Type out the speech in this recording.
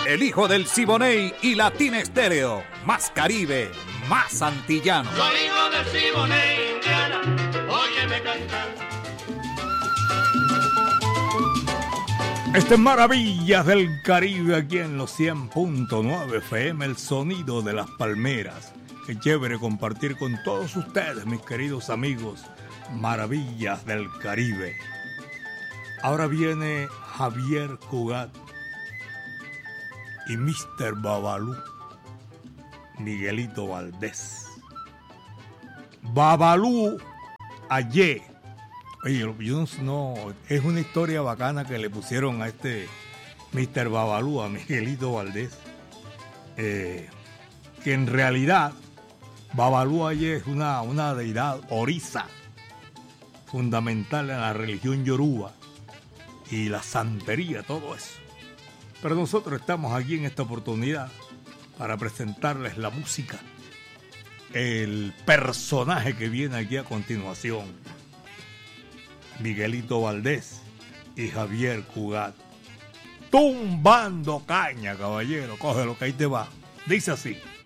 el hijo del Siboney y Latina Estéreo. Más Caribe, más antillano. Soy hijo del Siboney, Indiana, óyeme cantar. Este es Maravillas del Caribe aquí en los 100.9 FM, el sonido de las palmeras. Qué chévere compartir con todos ustedes, mis queridos amigos, Maravillas del Caribe. Ahora viene Javier Cugat y Mr. Babalú, Miguelito Valdés. Babalú ayer. Oye, yo no, es una historia bacana que le pusieron a este Mr. Babalú, a Miguelito Valdés. Que en realidad Babalú ayer es una deidad orisa, fundamental en la religión yoruba y la santería, todo eso. Pero nosotros estamos aquí en esta oportunidad para presentarles la música, el personaje que viene aquí a continuación, Miguelito Valdés y Javier Cugat. Tumbando caña, caballero, cógelo que ahí te va. Dice así.